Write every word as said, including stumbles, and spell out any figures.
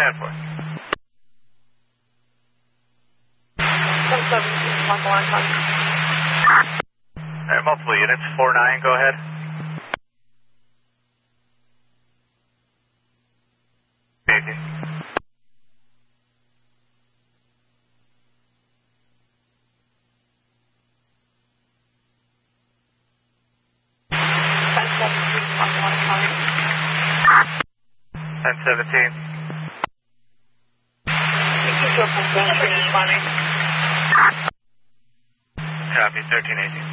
ten four. ten seventeen, one more time. Alright, multiple units, four nine, go ahead. Easy. ten seventeen, one more time. ten seventeen. You can go from ten seventeen, Copy, thirteen eighteen.